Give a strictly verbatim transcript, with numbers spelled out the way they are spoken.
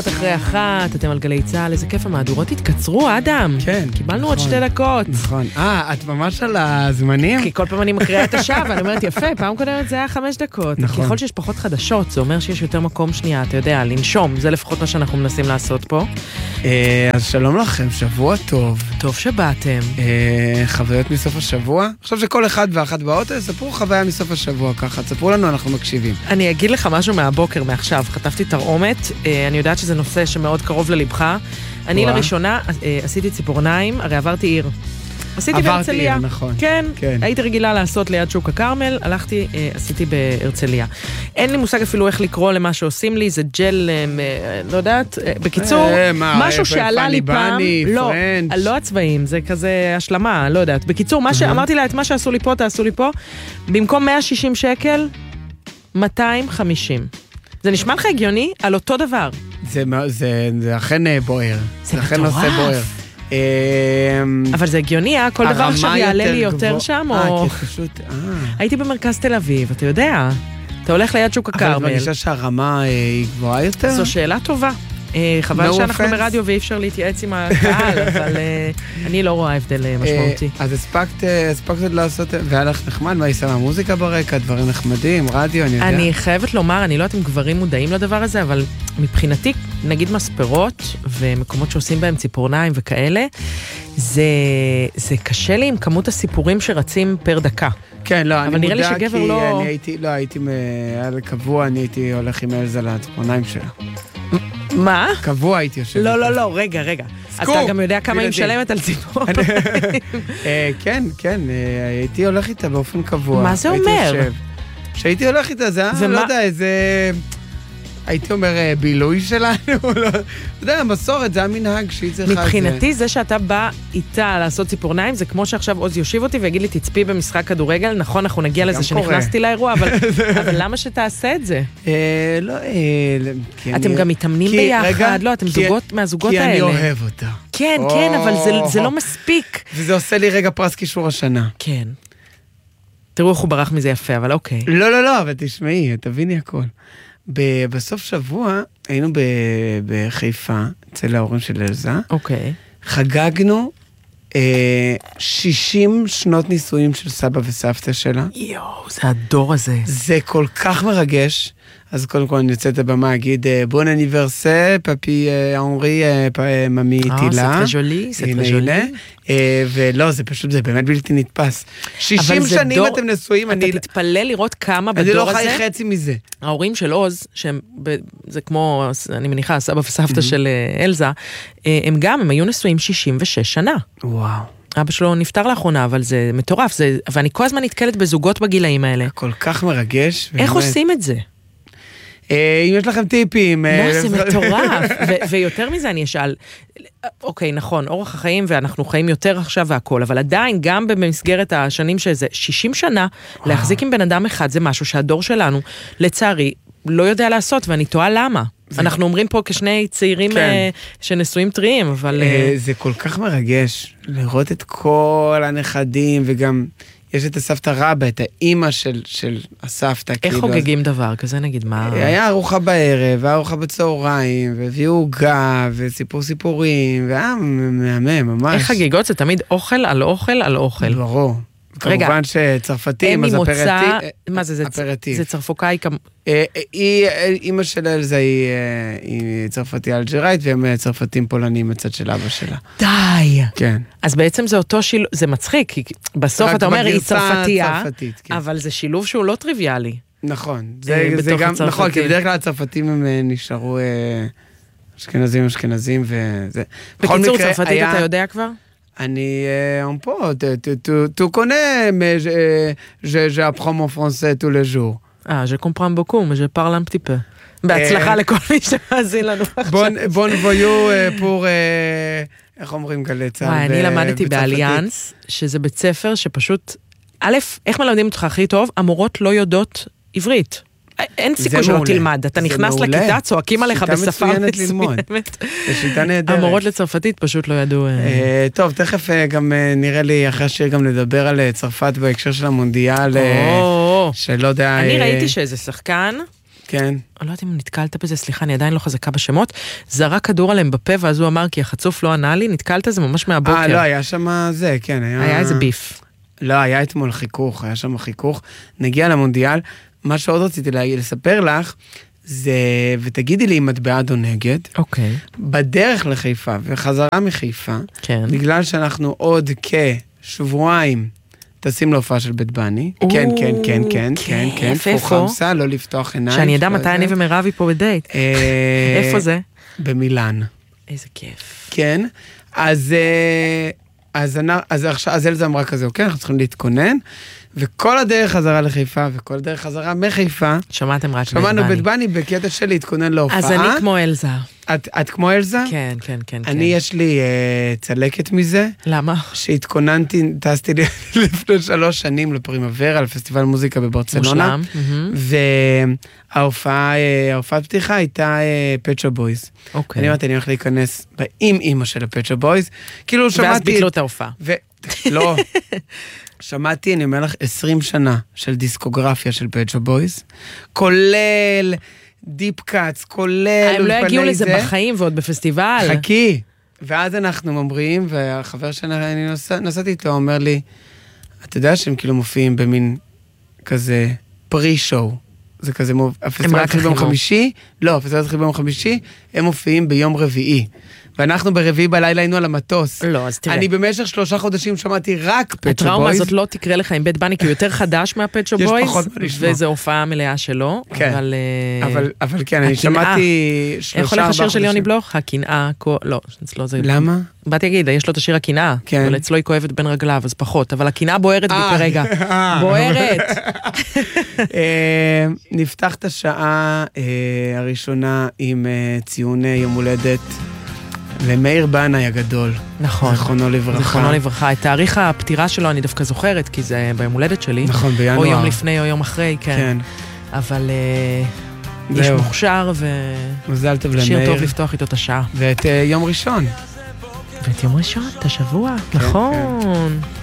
דקות אחרי אחת, אתם על גלי צהל, איזה כיף המהדורות התקצרו, אדם. כן. קיבלנו עוד שתי דקות. נכון. אה, את ממש על הזמנים? כי כל פעם אני מקריאה את השעה, ואני אומרת, יפה, פעם קודמת זה היה חמש דקות. נכון. ככל שיש פחות חדשות, זה אומר שיש יותר מקום שנייה, אתה יודע, לנשום, זה לפחות מה שאנחנו מנסים לעשות פה. אז שלום לכם, שבוע טוב. טוב שבאתם. חוויות מסוף השבוע. עכשיו שכל אחד ואחת באוטו, ספרו חוויה מסוף השבוע ככה, ספרו לנו, אנחנו מקשיבים. אני אגיד לך משהו מהבוקר, מעכשיו, חטפתי תרעומת, אני יודעת שזה נושא שמאוד קרוב ללבך. אני לראשונה עשיתי ציפורניים, הרי עברתי עיר. עשיתי בהרצליה. עברתי עיר, נכון. כן, כן. הייתי רגילה לעשות ליד שוק הכרמל, הלכתי, עשיתי בהרצליה. אין לי מושג אפילו איך לקרוא למה שעושים לי, זה ג'ל, לא יודעת, בקיצור, משהו שעלה לי פעם, לא, לא הצבעים, זה כזה השלמה, לא יודעת. בקיצור, מה שאמרתי לה, את מה שעשו לי פה, תעשו לי פה, במקום מאה ושישים שקל, מאתיים וחמישים. זה נשמע לך הגיוני על אותו דבר. זה, זה, זה אכן בוער. זה אכן מטורף. נושא בוער. אבל זה הגיוני, אה? כל דבר עכשיו יעלה לי יותר שם, או... אה, כי פשוט... הייתי במרכז תל אביב, אתה יודע. אתה הולך ליד שוק הכרמל. אבל את מרגישה שהרמה היא גבוהה יותר? זו שאלה טובה. חבל שאנחנו ברדיו ואי אפשר להתייעץ עם הקהל, אבל אני לא רואה הבדל משמעותי. אז הספקת לעשות, והיה לך נחמד, מה היא שמה מוזיקה ברקע, דברים נחמדים, רדיו, אני יודע. אני חייבת לומר, אני לא יודעת אם גברים מודעים לדבר הזה, אבל מבחינתי, נגיד מספרות ומקומות שעושים בהם ציפורניים וכאלה, זה קשה לי עם כמות הסיפורים שרצים פר דקה. כן, לא, אני מודע כי לא... אני הייתי, לא, הייתי, היה קבוע, אני הייתי הולך עם אלזה לציפורניים שלה. מה? קבוע הייתי יושב. לא, לא, לא, רגע, רגע. אתה גם יודע כמה היא משלמת על ציפור. כן, כן, הייתי הולך איתה באופן קבוע. מה זה אומר? שהייתי הולך איתה, זה היה, לא יודע, איזה... הייתי אומר, בילוי שלנו, אתה יודע, מסורת, זה המנהג שהיא צריכה את זה. מבחינתי, זה שאתה בא איתה לעשות ציפורניים, זה כמו שעכשיו עוז יושיב אותי ויגיד לי, תצפי במשחק כדורגל, נכון, אנחנו נגיע לזה שנכנסתי לאירוע, אבל למה שתעשה את זה? לא, אתם גם מתאמנים ביחד, לא, אתם מהזוגות האלה. כי אני אוהב אותה. כן, כן, אבל זה לא מספיק. וזה עושה לי רגע פרס קישור השנה. כן. תראו איך הוא ברח מזה יפה, אבל אוקיי. לא, לא, לא, אבל תשמעי, תביני הכל. בסוף שבוע היינו בחיפה, אצל ההורים של אלזה. אוקיי. חגגנו שישים שנות נישואים של סבא וסבתא שלה. יואו, זה הדור הזה. זה כל כך מרגש. אז קודם כל אני יוצא את הבמה, אגיד, בון אניברסה, פפי אנרי, ממי טילה. זה טרי ז'ולי, זה טרי ז'ולי. ולא, זה פשוט, זה באמת בלתי נתפס. שישים שנים אתם נשואים, אתה תתפלל לראות כמה בדור הזה. אני לא חי חצי מזה. ההורים של עוז, זה כמו, אני מניחה, סבא וסבתא של אלזה, הם גם, הם היו נשואים שישים ושש שנה. וואו. אבא שלו נפטר לאחרונה, אבל זה מטורף, ואני כל הזמן נתקלת בזוגות בגילים האלה. כל כך מרגש. איך עושים את זה? אם יש לכם טיפים... לא, זה מטורף. ויותר מזה אני אשאל, אוקיי, נכון, אורח החיים, ואנחנו חיים יותר עכשיו והכל, אבל עדיין, גם במסגרת השנים שזה, שישים שנה, להחזיק עם בן אדם אחד, זה משהו שהדור שלנו, לצערי, לא יודע לעשות, ואני תוהה למה. אנחנו אומרים פה כשני צעירים שנשואים טריים, אבל... זה כל כך מרגש, לראות את כל הנכדים, וגם... יש את הסבתא רבא, את האימא של, של הסבתא. איך חוגגים אז... דבר כזה, נגיד, מה? היה ארוחה בערב, ארוחה בצהריים, והביאו עוגה, וסיפור סיפורים, והיה מהמם, ממש. איך חגיגות? זה תמיד אוכל על אוכל על אוכל. ברור. כמובן שצרפתים, אז אפרטיב. מה זה, זה, זה צרפוקאי כמ... אימא של אלזה היא צרפתי אלג'יראית, והם צרפתים פולנים מצד של אבא שלה. די! כן. אז בעצם זה אותו שילוב, זה מצחיק, כי בסוף אתה אומר, היא צרפתייה, אבל זה שילוב שהוא לא טריוויאלי. נכון. זה גם, נכון, כי בדרך כלל הצרפתים הם נשארו אשכנזים אשכנזים, וזה... בקיצור, צרפתית אתה יודע כבר? אני פה, tu connais, mais j'apprends mon français tous les jours. אה, je comprends beaucoup, mais je parle un petit peu. בהצלחה לכל מי שמאזין לנו עכשיו. בון וויו פור, איך אומרים גלי צהל? וואי, אני למדתי באליאנס, שזה בית ספר שפשוט, א', איך מלמדים אותך הכי טוב? המורות לא יודעות עברית. אין סיכוי שלא תלמד, אתה נכנס לכיתה, צועקים עליך בשפה מצוינת. זה שיטה נהדרת. המורות לצרפתית פשוט לא ידעו. טוב, תכף גם נראה לי אחרי השיר גם לדבר על צרפת בהקשר של המונדיאל, שלא יודע... אני ראיתי שאיזה שחקן, כן. אני לא יודעת אם נתקלת בזה, סליחה, אני עדיין לא חזקה בשמות, זרק כדור עליהם בפה, ואז הוא אמר, כי החצוף לא ענה לי, נתקלת זה ממש מהבוקר. אה, לא, היה שם זה, כן. היה, היה איזה ביף. לא, היה אתמול חיכוך, היה שם חיכוך. נגיע למונדיאל, מה שעוד רציתי להגיד, לספר לך, זה, ותגידי לי אם את בעד או נגד, אוקיי. בדרך לחיפה וחזרה מחיפה, כן. בגלל שאנחנו עוד כשבועיים טסים להופעה של בית בני, כן, כן, כן, כן, כן, כן, פורחמסה, לא לפתוח עיניים. שאני ידע מתי אני ומרבי פה בדייט. איפה זה? במילאן. איזה כיף. כן, אז אז אלזה אמרה כזה, אוקיי, אנחנו צריכים להתכונן, וכל הדרך חזרה לחיפה, וכל הדרך חזרה מחיפה. שמעתם רק שמענו בית בני בקטע של להתכונן להופעה. אז אני כמו אלזה. את, את כמו אלזה? כן, כן, כן. אני, כן. יש לי uh, צלקת מזה. למה? שהתכוננתי, טסתי לפני שלוש שנים לפרימוורה, לפסטיבל מוזיקה בברצלונה. מושלם. וההופעה, ההופעת פתיחה הייתה פט שופ בויז. אוקיי. אני אמרתי, אני הולך להיכנס עם אמא של הפט שופ בויז. כאילו שמעתי... ואז ביטלו את ההופעה. ו... לא. שמעתי, אני אומר לך, עשרים שנה של דיסקוגרפיה של פט שופ בויז, כולל... דיפ קאץ, כולל הם לא יגיעו לזה בחיים ועוד בפסטיבל. חכי. ואז אנחנו אומרים, והחבר שאני נסעתי איתו אומר לי, אתה יודע שהם כאילו מופיעים במין כזה פרי-שואו. זה כזה, הפסטיבל התחיל ביום חמישי, לא, הפסטיבל התחיל ביום חמישי, הם מופיעים ביום רביעי. ואנחנו ברביעי בלילה היינו על המטוס. לא, אז תראה. אני במשך שלושה חודשים שמעתי רק פט שופ בויז. הטראומה הזאת לא תקרה לך עם בית בני, כי הוא יותר חדש מהפט שופ בויז. יש פחות מה לשמוע. וזו הופעה מלאה שלו. כן. אבל, אבל, אבל כן, אני שמעתי שלושה, יכול לך השיר של יוני בלוך? הקנאה, לא, אצלו זה... למה? באתי להגיד, יש לו את השיר הקנאה. כן. אבל אצלו היא כואבת בין רגליו, אז פחות. אבל הקנאה בוערת בי כרגע. בוערת. נפתח את השעה הראשונה עם ציון יום הולדת למאיר בנאי הגדול. נכון. זכרונו לברכה. זכרונו לברכה. את תאריך הפטירה שלו אני דווקא זוכרת, כי זה ביום הולדת שלי. נכון, בינואר. או יום לפני או יום אחרי, כן. כן. אבל איש מוכשר ו... מזל טוב למאיר. שיר טוב לפתוח איתו את השעה. ואת יום ראשון. ואת יום ראשון, את השבוע. נכון.